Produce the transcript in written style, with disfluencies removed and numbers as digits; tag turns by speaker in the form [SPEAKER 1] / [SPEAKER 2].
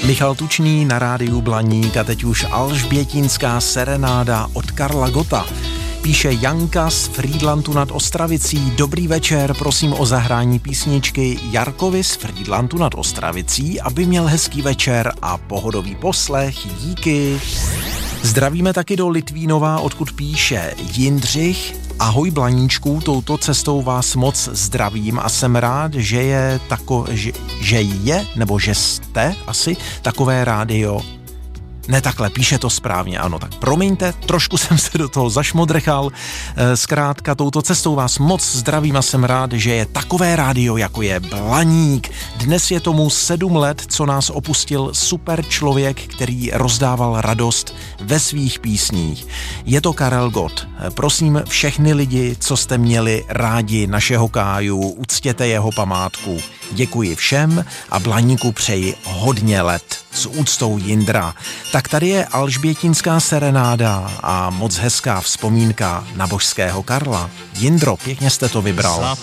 [SPEAKER 1] Michal Tučný na rádiu Blaník a teď už alžbětinská serenáda od Karla Gotta. Píše Janka z Frýdlantu nad Ostravicí. Dobrý večer, prosím o zahrání písničky Jarkovi z Frýdlantu nad Ostravicí, aby měl hezký večer a pohodový poslech. Díky. Zdravíme taky do Litvínova, odkud píše Jindřich. Ahoj Blaníčku, touto cestou vás moc zdravím a jsem rád, že jste asi takové rádio. Ne takhle, píše to správně, ano, tak promiňte, trošku jsem se do toho zašmodrchal. Zkrátka, touto cestou vás moc zdravím a jsem rád, že je takové rádio, jako je Blaník. Dnes je tomu 7 let, co nás opustil super člověk, který rozdával radost ve svých písních. Je to Karel Gott. Prosím všechny lidi, co jste měli rádi našeho Káju, uctěte jeho památku. Děkuji všem a Blaníku přeji hodně let. S úctou Jindra. Tak tady je alžbětinská serenáda a moc hezká vzpomínka na božského Karla. Jindro, pěkně jste to vybral.